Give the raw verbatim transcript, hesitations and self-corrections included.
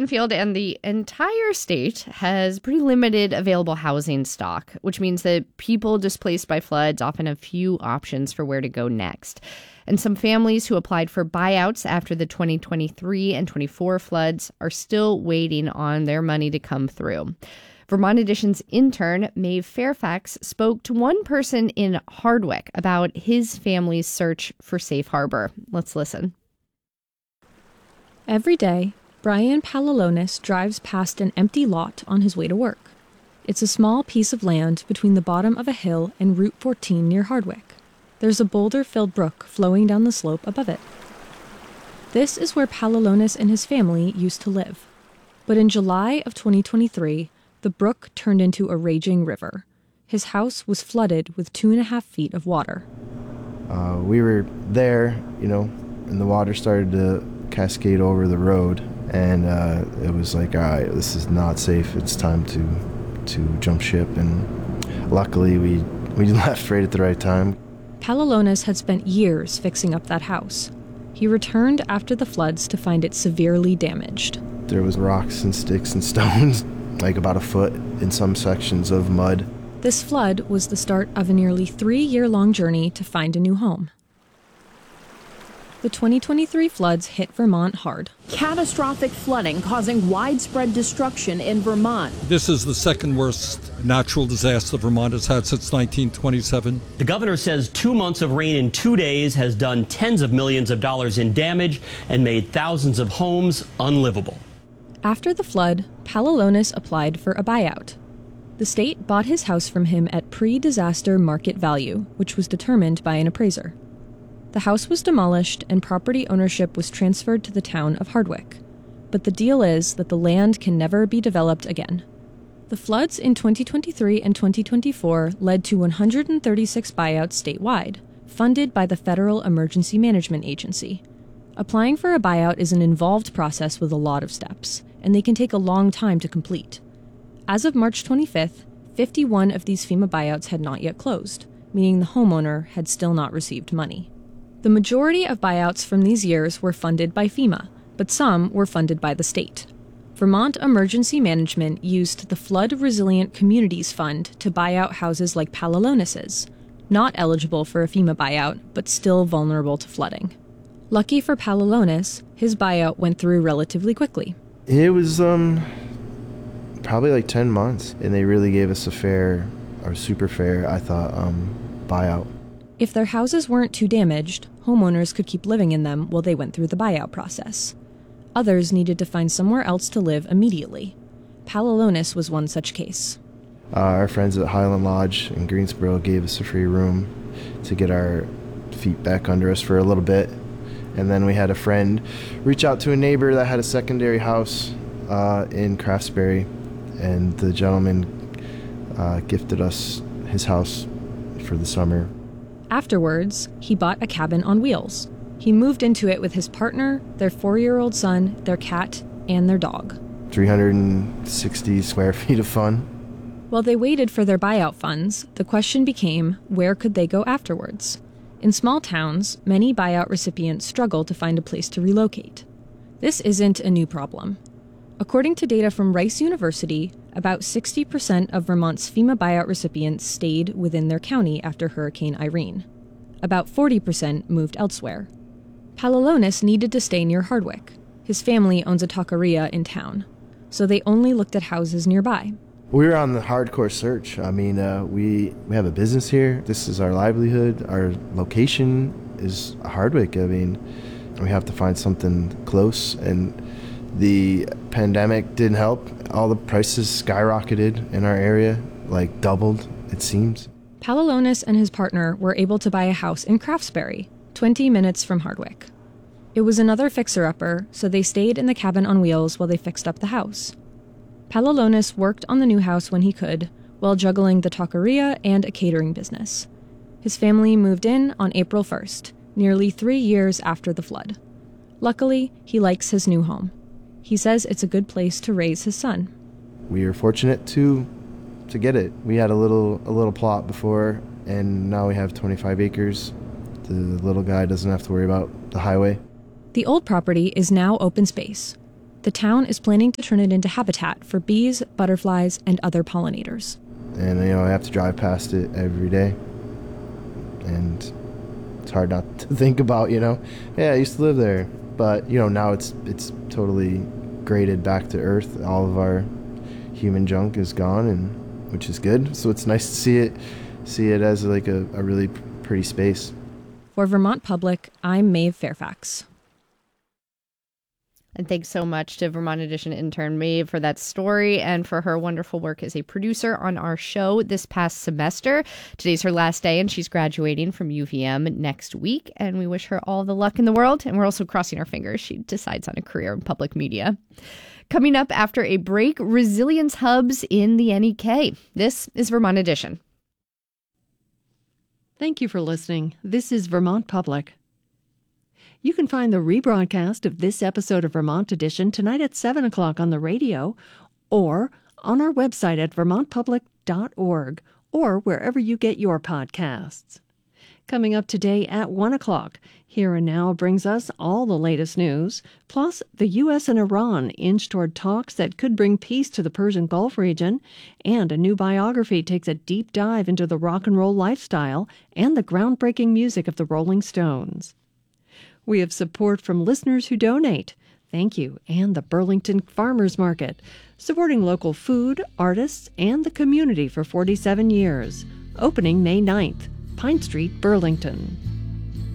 Springfield and the entire state has pretty limited available housing stock, which means that people displaced by floods often have few options for where to go next. And some families who applied for buyouts after the twenty twenty-three and twenty-four floods are still waiting on their money to come through. Vermont Edition's intern, Maeve Fairfax, spoke to one person in Hardwick about his family's search for safe harbor. Let's listen. Every day, Brian Palalonis drives past an empty lot on his way to work. It's a small piece of land between the bottom of a hill and Route fourteen near Hardwick. There's a boulder-filled brook flowing down the slope above it. This is where Palalonis and his family used to live. But in July of twenty twenty-three, the brook turned into a raging river. His house was flooded with two and a half feet of water. Uh, we were there, you know, and the water started to cascade over the road, and uh, it was like, all right, this is not safe. It's time to to jump ship, and luckily we, we left right at the right time. Palalonis had spent years fixing up that house. He returned after the floods to find it severely damaged. There was rocks and sticks and stones, like about a foot in some sections of mud. This flood was the start of a nearly three-year-long journey to find a new home. The twenty twenty-three floods hit Vermont hard. Catastrophic flooding causing widespread destruction in Vermont. This is the second worst natural disaster Vermont has had since nineteen twenty-seven. The governor says two months of rain in two days has done tens of millions of dollars in damage and made thousands of homes unlivable. After the flood, Palalonis applied for a buyout. The state bought his house from him at pre-disaster market value, which was determined by an appraiser. The house was demolished and property ownership was transferred to the town of Hardwick. But the deal is that the land can never be developed again. The floods in twenty twenty-three and twenty twenty-four led to one hundred thirty-six buyouts statewide, funded by the Federal Emergency Management Agency. Applying for a buyout is an involved process with a lot of steps, and they can take a long time to complete. As of March twenty-fifth, fifty-one of these FEMA buyouts had not yet closed, meaning the homeowner had still not received money. The majority of buyouts from these years were funded by FEMA, but some were funded by the state. Vermont Emergency Management used the Flood Resilient Communities Fund to buy out houses like Palalonis's, not eligible for a FEMA buyout, but still vulnerable to flooding. Lucky for Palalonis, his buyout went through relatively quickly. It was um probably like ten months, and they really gave us a fair, or super fair, I thought, um, buyout. If their houses weren't too damaged, homeowners could keep living in them while they went through the buyout process. Others needed to find somewhere else to live immediately. Palalonis was one such case. Uh, our friends at Highland Lodge in Greensboro gave us a free room to get our feet back under us for a little bit. And then we had a friend reach out to a neighbor that had a secondary house uh, in Craftsbury, and the gentleman uh, gifted us his house for the summer. Afterwards, he bought a cabin on wheels. He moved into it with his partner, their four-year-old son, their cat, and their dog. three hundred sixty square feet of fun. While they waited for their buyout funds, the question became, where could they go afterwards? In small towns, many buyout recipients struggle to find a place to relocate. This isn't a new problem. According to data from Rice University, about sixty percent of Vermont's FEMA buyout recipients stayed within their county after Hurricane Irene. About forty percent moved elsewhere. Palalonis needed to stay near Hardwick. His family owns a taqueria in town, so they only looked at houses nearby. We were on the hardcore search. I mean, uh, we, we have a business here. This is our livelihood. Our location is Hardwick. I mean, we have to find something close, and the pandemic didn't help. All the prices skyrocketed in our area, like doubled, it seems. Palalonis and his partner were able to buy a house in Craftsbury, twenty minutes from Hardwick. It was another fixer-upper, so they stayed in the cabin on wheels while they fixed up the house. Palalonis worked on the new house when he could, while juggling the taqueria and a catering business. His family moved in on April first, nearly three years after the flood. Luckily, he likes his new home. He says it's a good place to raise his son. We were fortunate to to get it. We had a little a little plot before, and now we have twenty-five acres. The little guy doesn't have to worry about the highway. The old property is now open space. The town is planning to turn it into habitat for bees, butterflies, and other pollinators. And, you know, I have to drive past it every day. And it's hard not to think about, you know, yeah, I used to live there. But, you know, now it's it's totally graded back to earth. All of our human junk is gone, and which is good. So it's nice to see it see it as like a, a really pretty space. For Vermont Public, I'm Maeve Fairfax. And thanks so much to Vermont Edition intern Maeve for that story and for her wonderful work as a producer on our show this past semester. Today's her last day, and she's graduating from U V M next week. And we wish her all the luck in the world. And we're also crossing our fingers she decides on a career in public media. Coming up after a break, resilience hubs in the N E K. This is Vermont Edition. Thank you for listening. This is Vermont Public. You can find the rebroadcast of this episode of Vermont Edition tonight at seven o'clock on the radio or on our website at vermont public dot org or wherever you get your podcasts. Coming up today at one o'clock, Here and Now brings us all the latest news, plus the U S and Iran inch toward talks that could bring peace to the Persian Gulf region, and a new biography takes a deep dive into the rock and roll lifestyle and the groundbreaking music of the Rolling Stones. We have support from listeners who donate. Thank you, and the Burlington Farmers Market, supporting local food, artists, and the community for forty-seven years. Opening May ninth, Pine Street, Burlington.